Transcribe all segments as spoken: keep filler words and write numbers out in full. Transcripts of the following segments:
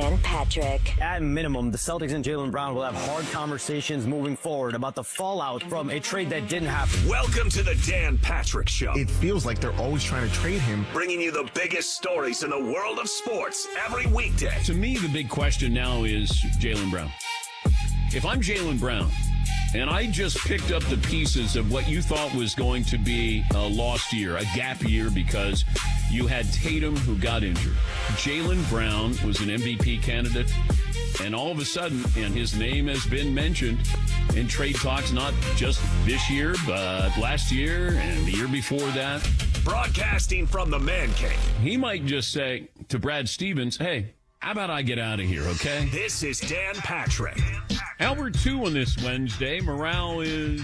Dan Patrick. At minimum, the Celtics and Jaylen Brown will have hard conversations moving forward about the fallout from a trade that didn't happen. Welcome to the Dan Patrick Show. It feels like they're always trying to trade him. Bringing you the biggest stories in the world of sports every weekday. To me, the big question now is Jaylen Brown. If I'm Jaylen Brown, and I just picked up the pieces of what you thought was going to be a lost year, a gap year, because you had Tatum who got injured. Jaylen Brown was an M V P candidate, and all of a sudden, and his name has been mentioned in trade talks, not just this year, but last year and the year before that. Broadcasting from the Man Cave. He might just say to Brad Stevens, hey, how about I get out of here, okay? This is Dan Patrick. Hour two on this Wednesday. Morale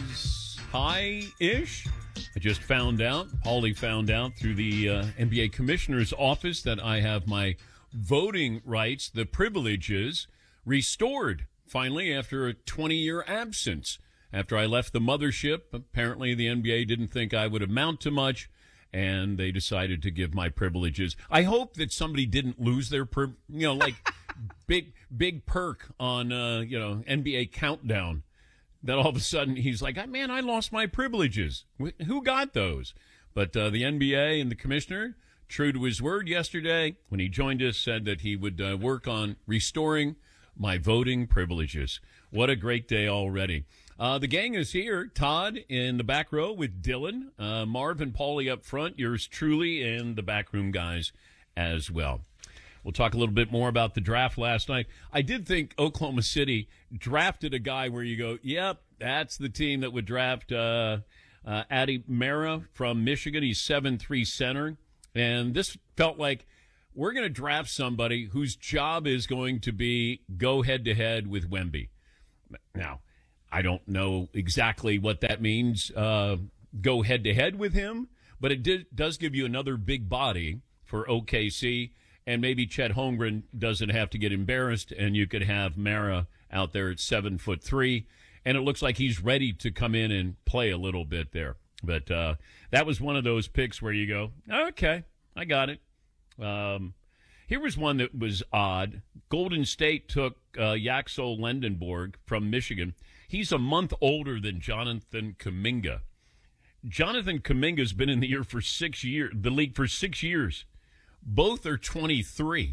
is high-ish. I just found out, Paulie found out through the uh, N B A Commissioner's office that I have my voting rights, the privileges, restored, finally, after a twenty-year absence. After I left the mothership, apparently the N B A didn't think I would amount to much, and they decided to give my privileges. I hope that somebody didn't lose their, pri- you know, like big big perk on, uh, you know, N B A Countdown. That all of a sudden he's like, man, I lost my privileges. Who got those? But uh, the N B A and the commissioner, true to his word yesterday, when he joined us, said that he would uh, work on restoring my voting privileges. What a great day already. Uh, the gang is here. Todd in the back row with Dylan, uh, Marv and Paulie up front, yours truly, and the backroom guys as well. We'll talk a little bit more about the draft last night. I did think Oklahoma City drafted a guy where you go, yep, that's the team that would draft uh, uh, Addy Mara from Michigan. He's seven three center. And this felt like we're going to draft somebody whose job is going to be go head-to-head with Wemby. Now, I don't know exactly what that means, uh, go head-to-head with him, but it did, does give you another big body for O K C. And maybe Chet Holmgren doesn't have to get embarrassed, and you could have Mara out there at seven foot three, and it looks like he's ready to come in and play a little bit there. But uh, that was one of those picks where you go, okay, I got it. Um, here was one that was odd. Golden State took uh, Yaxel Lendenborg from Michigan. He's a month older than Jonathan Kuminga. Jonathan Kuminga's been in the year for six years, the league for six years. Both are twenty-three.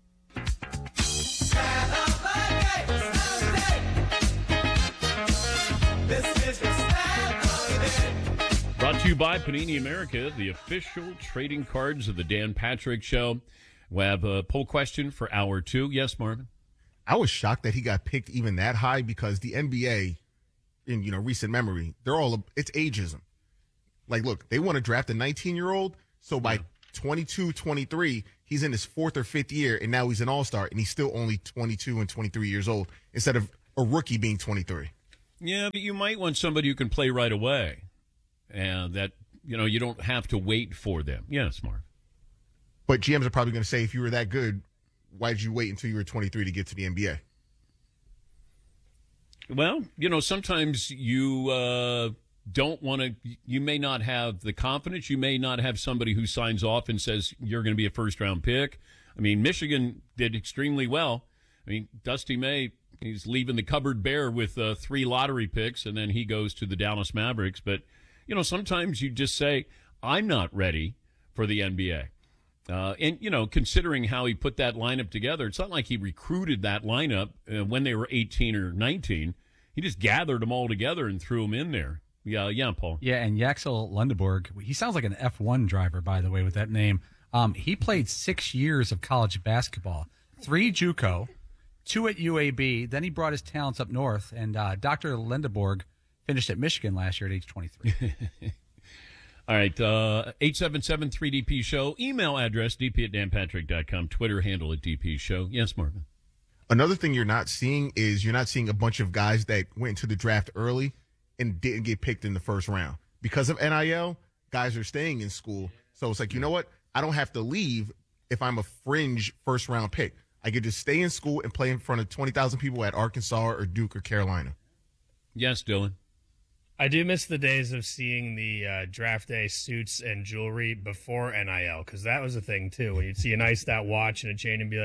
Brought to you by Panini America, the official trading cards of the Dan Patrick Show. We have a poll question for hour two. Yes, Marvin? I was shocked that he got picked even that high because the N B A, in you know recent memory, they're all it's ageism. Like, look, they want to draft a nineteen-year-old, so by yeah. twenty-two, twenty-three, he's in his fourth or fifth year, and now he's an all-star, and he's still only twenty-two and twenty-three years old instead of a rookie being twenty-three. Yeah, but you might want somebody who can play right away, and that, you know, you don't have to wait for them. Yeah, smart. But G Ms are probably going to say, if you were that good, why did you wait until you were twenty-three to get to the N B A? Well, you know, sometimes you uh, don't want to, you may not have the confidence. You may not have somebody who signs off and says you're going to be a first-round pick. I mean, Michigan did extremely well. I mean, Dusty May, he's leaving the cupboard bare with uh, three lottery picks, and then he goes to the Dallas Mavericks. But, you know, sometimes you just say, I'm not ready for the N B A. Uh, and, you know, considering how he put that lineup together, it's not like he recruited that lineup uh, when they were eighteen or nineteen. He just gathered them all together and threw them in there. Yeah, yeah, Paul. Yeah, and Yaxel Lendenborg, he sounds like an F one driver, by the way, with that name. Um, he played six years of college basketball, three JUCO, two at U A B. Then he brought his talents up north, and uh, Doctor Lendenborg finished at Michigan last year at age twenty-three. All right, uh, eight seven seven three D P show. Email address, d p at dan patrick dot com. Twitter handle at D P show. Yes, Marvin? Another thing you're not seeing is you're not seeing a bunch of guys that went into the draft early and didn't get picked in the first round. Because of N I L, guys are staying in school. So it's like, you know what? I don't have to leave if I'm a fringe first-round pick. I could just stay in school and play in front of twenty thousand people at Arkansas or Duke or Carolina. Yes, Dylan? I do miss the days of seeing the uh, draft day suits and jewelry before N I L, because that was a thing, too. When you'd see a nice that watch and a chain and be like,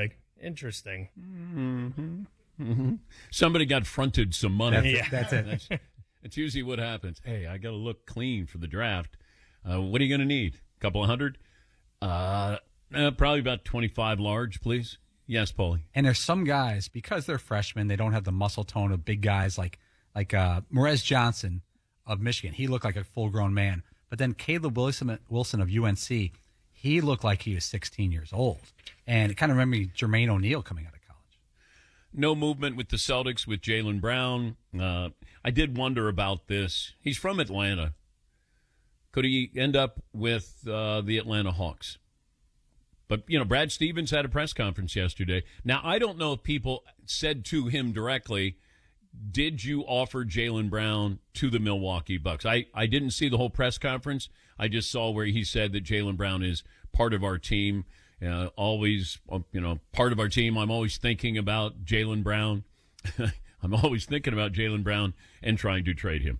Interesting. Mm-hmm. Mm-hmm. Somebody got fronted some money. That's, Yeah. it, that's it. That's, that's usually what happens. Hey, I got to look clean for the draft. Uh, what are you going to need? A couple of hundred? Uh, uh, probably about twenty-five large, please. Yes, Paulie. And there's some guys, because they're freshmen, they don't have the muscle tone of big guys like like uh, Morez Johnson of Michigan. He looked like a full-grown man. But then Caleb Wilson, Wilson of U N C, he looked like he was sixteen years old. And it kind of reminded me of Jermaine O'Neal coming out of college. No movement with the Celtics with Jaylen Brown. Uh, I did wonder about this. He's from Atlanta. Could he end up with uh, the Atlanta Hawks? But, you know, Brad Stevens had a press conference yesterday. Now, I don't know if people said to him directly, did you offer Jaylen Brown to the Milwaukee Bucks? I, I didn't see the whole press conference. I just saw where he said that Jaylen Brown is part of our team. Uh, always, you know, part of our team. I'm always thinking about Jaylen Brown. I'm always thinking about Jaylen Brown and trying to trade him.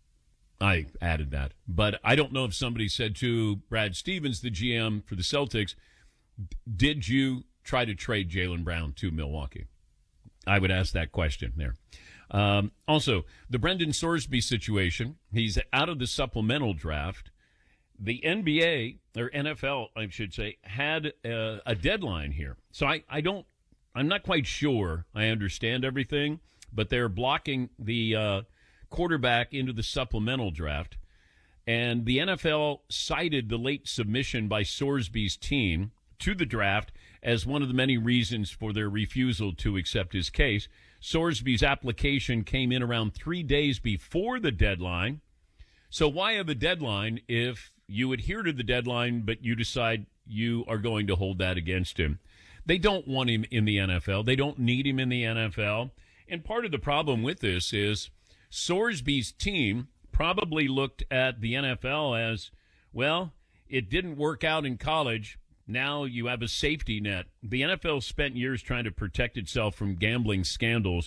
I added that. But I don't know if somebody said to Brad Stevens, the G M for the Celtics, did you try to trade Jaylen Brown to Milwaukee? I would ask that question there. Um, also, the Brendan Sorsby situation. He's out of the supplemental draft. The N B A, or N F L, I should say, had a, a deadline here. So I, I don't, I'm not quite sure I understand everything, but they're blocking the uh, quarterback into the supplemental draft. And the N F L cited the late submission by Sorsby's team to the draft as one of the many reasons for their refusal to accept his case. Sorsby's application came in around three days before the deadline. So why have a deadline if you adhere to the deadline, but you decide you are going to hold that against him? They don't want him in the N F L. They don't need him in the N F L. And part of the problem with this is Sorsby's team probably looked at the N F L as, well, it didn't work out in college. Now you have a safety net. The N F L spent years trying to protect itself from gambling scandals.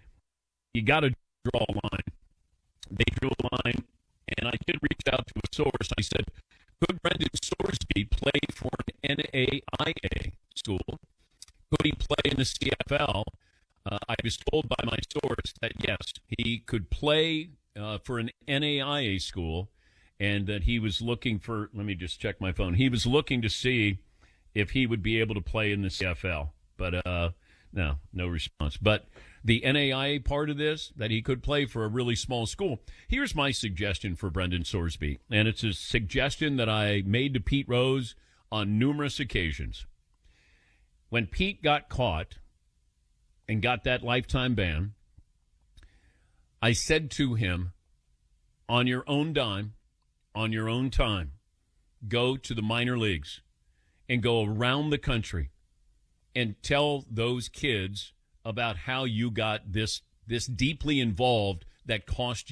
You got to draw a line. They drew a line, and I did reach out to a source. I said, could Brendan Sorsby play for an N A I A school? Could he play in the C F L? Uh, I was told by my source that, yes, he could play uh, for an N A I A school, and that he was looking for, let me just check my phone, he was looking to see if he would be able to play in the C F L. But uh, no, no response. But the N A I A part of this, that he could play for a really small school. Here's my suggestion for Brendan Sorsby, and it's a suggestion that I made to Pete Rose on numerous occasions. When Pete got caught and got that lifetime ban, I said to him, on your own dime, on your own time, go to the minor leagues and go around the country and tell those kids about how you got this this deeply involved that cost you